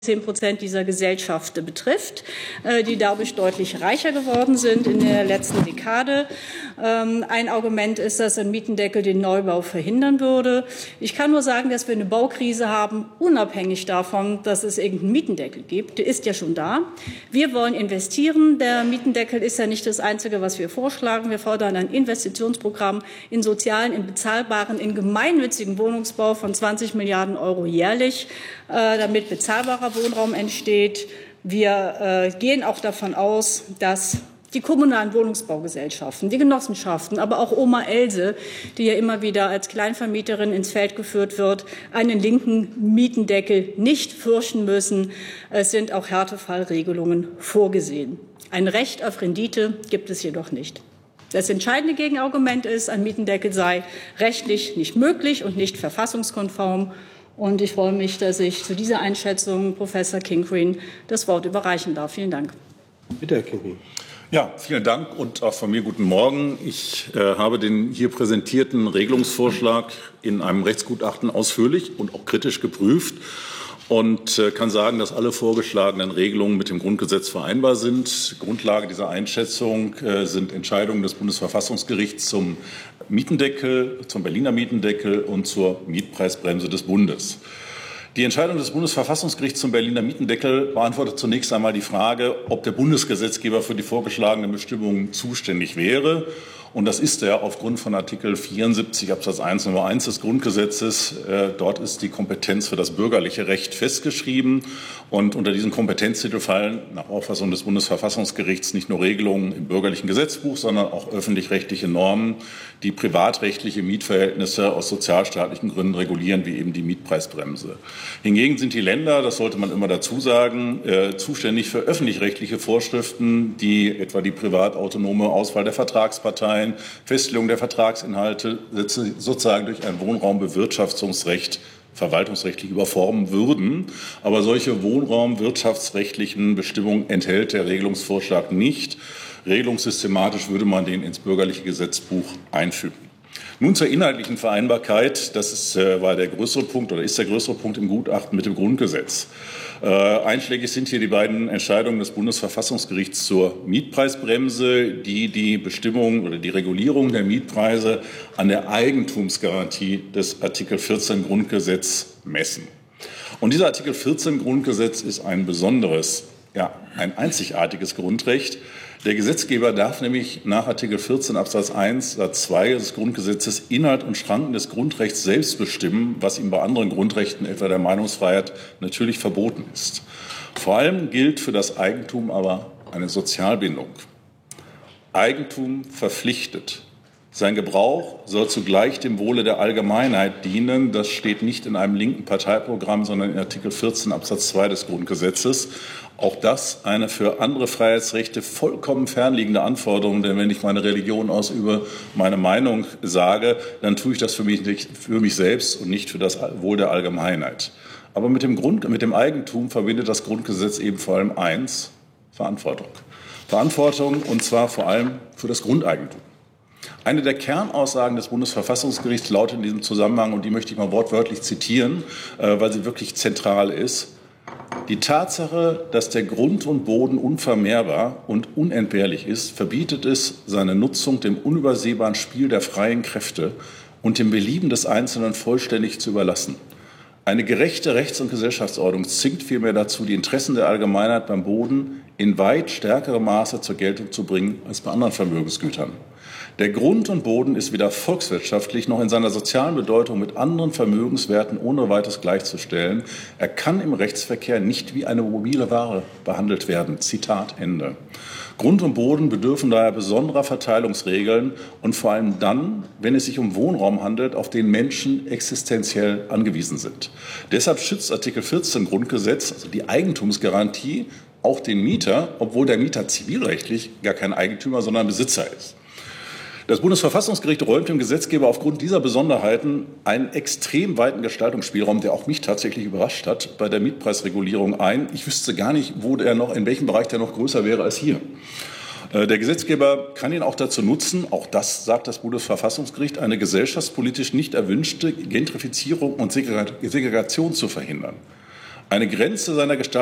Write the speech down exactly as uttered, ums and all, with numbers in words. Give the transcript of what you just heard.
zehn Prozent dieser Gesellschaft betrifft, die dadurch deutlich reicher geworden sind in der letzten Dekade. Ein Argument ist, dass ein Mietendeckel den Neubau verhindern würde. Ich kann nur sagen, dass wir eine Baukrise haben, unabhängig davon, dass es irgendeinen Mietendeckel gibt. Der ist ja schon da. Wir wollen investieren. Der Mietendeckel ist ja nicht das Einzige, was wir vorschlagen. Wir fordern ein Investitionsprogramm in sozialen, in bezahlbaren, in gemeinnützigen Wohnungsbau von zwanzig Milliarden Euro jährlich, damit bezahlbarer Wohnraum entsteht. Wir äh, gehen auch davon aus, dass die kommunalen Wohnungsbaugesellschaften, die Genossenschaften, aber auch Oma Else, die ja immer wieder als Kleinvermieterin ins Feld geführt wird, einen linken Mietendeckel nicht fürchten müssen. Es sind auch Härtefallregelungen vorgesehen. Ein Recht auf Rendite gibt es jedoch nicht. Das entscheidende Gegenargument ist, ein Mietendeckel sei rechtlich nicht möglich und nicht verfassungskonform. Und ich freue mich, dass ich zu dieser Einschätzung Professor King-Green das Wort überreichen darf. Vielen Dank. Bitte, Herr King-Green. Ja, vielen Dank und auch von mir guten Morgen. Ich äh, habe den hier präsentierten Regelungsvorschlag in einem Rechtsgutachten ausführlich und auch kritisch geprüft und äh, kann sagen, dass alle vorgeschlagenen Regelungen mit dem Grundgesetz vereinbar sind. Grundlage dieser Einschätzung äh, sind Entscheidungen des Bundesverfassungsgerichts zum Mietendeckel, zum Berliner Mietendeckel und zur Mietpreisbremse des Bundes. Die Entscheidung des Bundesverfassungsgerichts zum Berliner Mietendeckel beantwortet zunächst einmal die Frage, ob der Bundesgesetzgeber für die vorgeschlagenen Bestimmungen zuständig wäre. Und das ist er aufgrund von Artikel vierundsiebzig Absatz eins Nummer eins des Grundgesetzes. Äh, dort ist die Kompetenz für das bürgerliche Recht festgeschrieben. Und unter diesen Kompetenztitel fallen nach Auffassung des Bundesverfassungsgerichts nicht nur Regelungen im bürgerlichen Gesetzbuch, sondern auch öffentlich-rechtliche Normen, die privatrechtliche Mietverhältnisse aus sozialstaatlichen Gründen regulieren, wie eben die Mietpreisbremse. Hingegen sind die Länder, das sollte man immer dazu sagen, äh, zuständig für öffentlich-rechtliche Vorschriften, die etwa die privatautonome Auswahl der Vertragsparteien, Festlegung der Vertragsinhalte sozusagen durch ein Wohnraumbewirtschaftungsrecht verwaltungsrechtlich überformen würden. Aber solche wohnraumwirtschaftsrechtlichen Bestimmungen enthält der Regelungsvorschlag nicht. Regelungssystematisch würde man den ins bürgerliche Gesetzbuch einfügen. Nun zur inhaltlichen Vereinbarkeit. Das ist, äh, war der größere Punkt oder ist der größere Punkt im Gutachten mit dem Grundgesetz. Äh, einschlägig sind hier die beiden Entscheidungen des Bundesverfassungsgerichts zur Mietpreisbremse, die die Bestimmung oder die Regulierung der Mietpreise an der Eigentumsgarantie des Artikel vierzehn Grundgesetz messen. Und dieser Artikel vierzehn Grundgesetz ist ein besonderes, ja, ein einzigartiges Grundrecht. Der Gesetzgeber darf nämlich nach Artikel vierzehn Absatz eins Satz zwei des Grundgesetzes Inhalt und Schranken des Grundrechts selbst bestimmen, was ihm bei anderen Grundrechten, etwa der Meinungsfreiheit, natürlich verboten ist. Vor allem gilt für das Eigentum aber eine Sozialbindung. Eigentum verpflichtet. Sein Gebrauch soll zugleich dem Wohle der Allgemeinheit dienen. Das steht nicht in einem linken Parteiprogramm, sondern in Artikel vierzehn Absatz zwei des Grundgesetzes. Auch das eine für andere Freiheitsrechte vollkommen fernliegende Anforderung. Denn wenn ich meine Religion ausübe, meine Meinung sage, dann tue ich das für mich, nicht, für mich selbst und nicht für das Wohl der Allgemeinheit. Aber mit dem, Grund, mit dem Eigentum verbindet das Grundgesetz eben vor allem eins, Verantwortung. Verantwortung, und zwar vor allem für das Grundeigentum. Eine der Kernaussagen des Bundesverfassungsgerichts lautet in diesem Zusammenhang, und die möchte ich mal wortwörtlich zitieren, weil sie wirklich zentral ist: Die Tatsache, dass der Grund und Boden unvermehrbar und unentbehrlich ist, verbietet es, seine Nutzung dem unübersehbaren Spiel der freien Kräfte und dem Belieben des Einzelnen vollständig zu überlassen. Eine gerechte Rechts- und Gesellschaftsordnung zwingt vielmehr dazu, die Interessen der Allgemeinheit beim Boden in weit stärkerem Maße zur Geltung zu bringen als bei anderen Vermögensgütern. Der Grund und Boden ist weder volkswirtschaftlich noch in seiner sozialen Bedeutung mit anderen Vermögenswerten ohne weiteres gleichzustellen. Er kann im Rechtsverkehr nicht wie eine mobile Ware behandelt werden. Zitat Ende. Grund und Boden bedürfen daher besonderer Verteilungsregeln und vor allem dann, wenn es sich um Wohnraum handelt, auf den Menschen existenziell angewiesen sind. Deshalb schützt Artikel vierzehn Grundgesetz, also die Eigentumsgarantie, auch den Mieter, obwohl der Mieter zivilrechtlich gar kein Eigentümer, sondern Besitzer ist. Das Bundesverfassungsgericht räumt dem Gesetzgeber aufgrund dieser Besonderheiten einen extrem weiten Gestaltungsspielraum, der auch mich tatsächlich überrascht hat, bei der Mietpreisregulierung ein. Ich wüsste gar nicht, wo der noch, in welchem Bereich der noch größer wäre als hier. Der Gesetzgeber kann ihn auch dazu nutzen, auch das sagt das Bundesverfassungsgericht, eine gesellschaftspolitisch nicht erwünschte Gentrifizierung und Segregation zu verhindern. Eine Grenze seiner Gestaltung